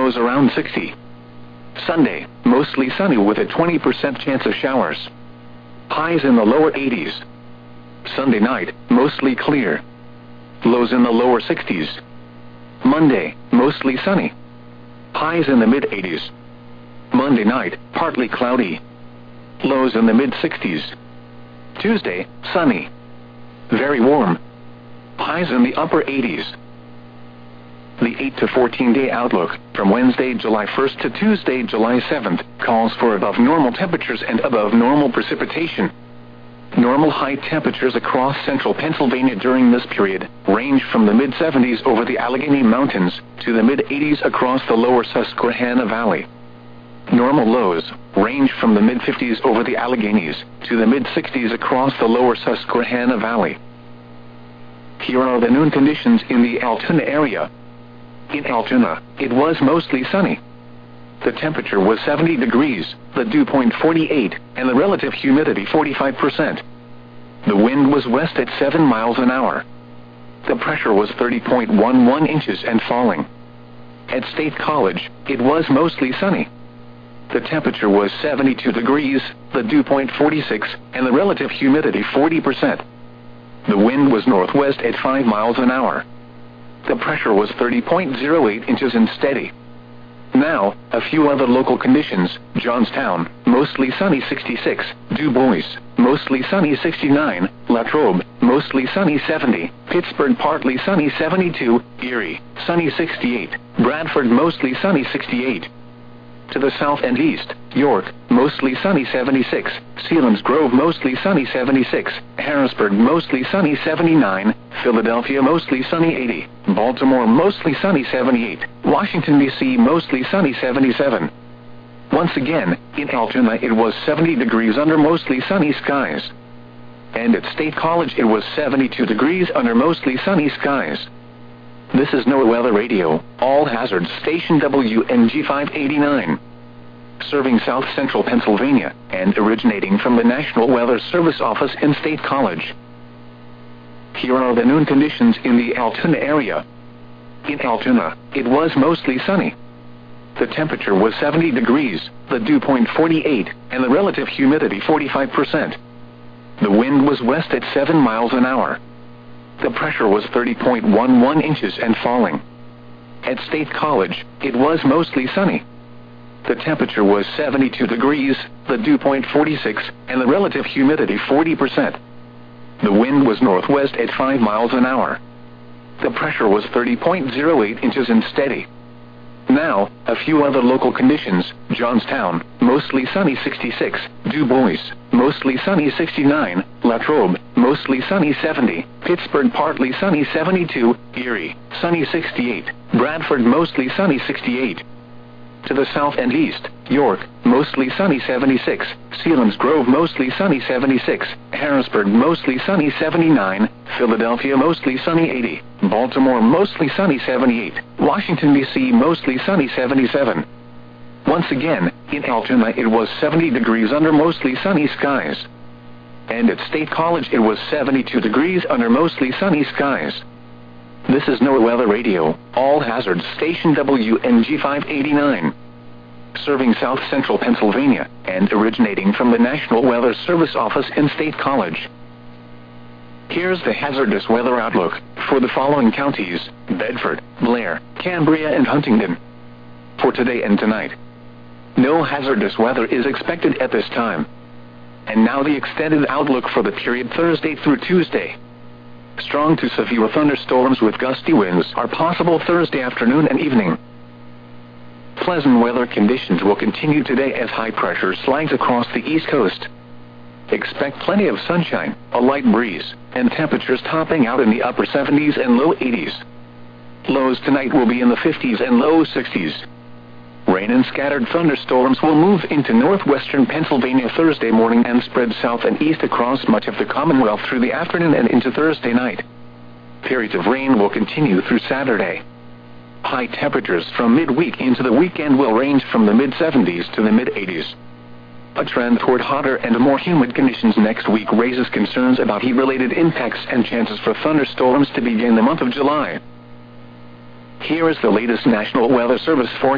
lows around 60. Sunday, mostly sunny with a 20% chance of showers. Highs in the lower 80s. Sunday night, mostly clear. Lows in the lower 60s. Monday, mostly sunny. Highs in the mid-80s. Monday night, partly cloudy. Lows in the mid-60s. Tuesday, sunny. Very warm. Highs in the upper 80s. The 8 to 14-day outlook, from Wednesday, July 1st to Tuesday, July 7th, calls for above normal temperatures and above normal precipitation. Normal high temperatures across central Pennsylvania during this period range from the mid-70s over the Allegheny Mountains to the mid-80s across the lower Susquehanna Valley. Normal lows range from the mid-50s over the Alleghenies to the mid-60s across the lower Susquehanna Valley. Here are the noon conditions in the Altoona area. In Altoona, it was mostly sunny. The temperature was 70 degrees, the dew point 48, and the relative humidity 45%. The wind was west at 7 miles an hour. The pressure was 30.11 inches and falling. At State College, it was mostly sunny. The temperature was 72 degrees, the dew point 46, and the relative humidity 40%. The wind was northwest at 5 miles an hour. The pressure was 30.08 inches and steady. Now, a few other local conditions. Johnstown, mostly sunny 66. Du Bois, mostly sunny 69. Latrobe, mostly sunny 70. Pittsburgh, partly sunny 72. Erie, sunny 68. Bradford, mostly sunny 68. To the south and east, York, mostly sunny 76. Selinsgrove, mostly sunny 76. Harrisburg, mostly sunny 79. Philadelphia, mostly sunny 80. Baltimore, mostly sunny 78. Washington, D.C., mostly sunny 77. Once again, in Altoona it was 70 degrees under mostly sunny skies. And at State College it was 72 degrees under mostly sunny skies. This is NOAA Weather Radio, all hazards station WNG 589. Serving south central Pennsylvania, and originating from the National Weather Service office in State College. Here are the noon conditions in the Altoona area. In Altoona, it was mostly sunny. The temperature was 70 degrees, the dew point 48, and the relative humidity 45%. The wind was west at 7 miles an hour. The pressure was 30.11 inches and falling. At State College, it was mostly sunny. The temperature was 72 degrees, the dew point 46, and the relative humidity 40%. The wind was northwest at 5 miles an hour. The pressure was 30.08 inches and steady. Now, a few other local conditions. Johnstown, mostly sunny 66. Du Bois, mostly sunny 69. Latrobe, mostly sunny 70. Pittsburgh, partly sunny 72. Erie, sunny 68. Bradford, mostly sunny 68. To the south and east, York, mostly sunny 76. Selinsgrove, mostly sunny 76. Harrisburg, mostly sunny 79. Philadelphia, mostly sunny 80. Baltimore, mostly sunny 78. Washington, D.C., mostly sunny 77. Once again, in Altoona it was 70 degrees under mostly sunny skies. And at State College it was 72 degrees under mostly sunny skies. This is NOAA Weather Radio, all hazards station WNG 589. Serving south central Pennsylvania, and originating from the National Weather Service office in State College. Here's the hazardous weather outlook for the following counties: Bedford, Blair, Cambria, and Huntingdon. For today and tonight, no hazardous weather is expected at this time. And now the extended outlook for the period Thursday through Tuesday. Strong to severe thunderstorms with gusty winds are possible Thursday afternoon and evening. Pleasant weather conditions will continue today as high pressure slides across the East Coast. Expect plenty of sunshine, a light breeze, and temperatures topping out in the upper 70s and low 80s. Lows tonight will be in the 50s and low 60s. Rain and scattered thunderstorms will move into northwestern Pennsylvania Thursday morning and spread south and east across much of the Commonwealth through the afternoon and into Thursday night. Periods of rain will continue through Saturday. High temperatures from midweek into the weekend will range from the mid-70s to the mid-80s. A trend toward hotter and more humid conditions next week raises concerns about heat-related impacts and chances for thunderstorms to begin the month of July. Here is the latest National Weather Service forecast.